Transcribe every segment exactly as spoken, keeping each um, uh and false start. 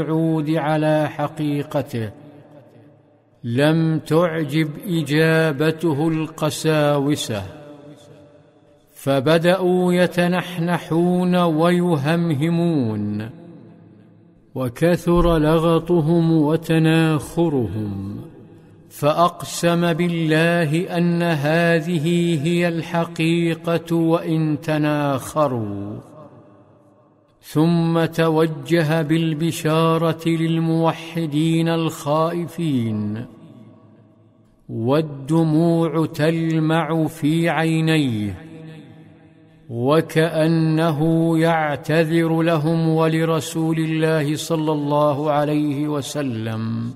الموعود على حقيقته، لم تعجب إجابته القساوسة، فبدأوا يتنحنحون ويهمهمون، وكثر لغطهم وتناخرهم، فأقسم بالله أن هذه هي الحقيقة وإن تناخروا، ثم توجه بالبشارة للموحدين الخائفين، والدموع تلمع في عينيه، وكأنه يعتذر لهم ولرسول الله صلى الله عليه وسلم،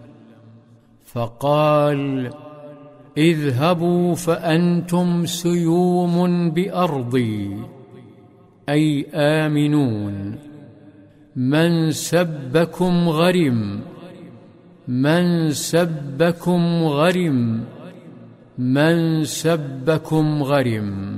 فقال: اذهبوا فأنتم سيوم بأرضي، أي آمنون، من سبكم غرم، من سبكم غرم، من سبكم غرم.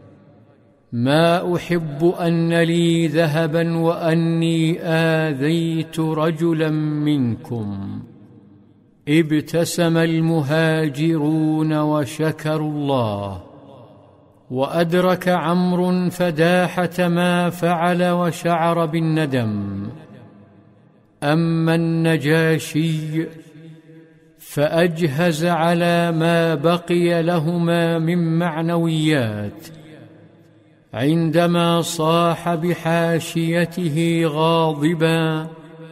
ما أحب أن لي ذهبا وأني آذيت رجلا منكم. ابتسم المهاجرون وشكروا الله، وأدرك عمرو فداحة ما فعل وشعر بالندم. أما النجاشي فأجهز على ما بقي لهما من معنويات، عندما صاح بحاشيته غاضبا: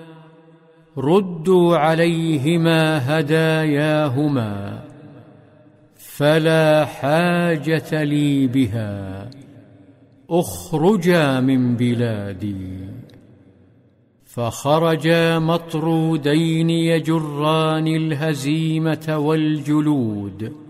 ردوا عليهما هداياهما، فلا حاجة لي بها، اخرجا من بلادي. فخرجا مطرودين يجران الهزيمة والجلود،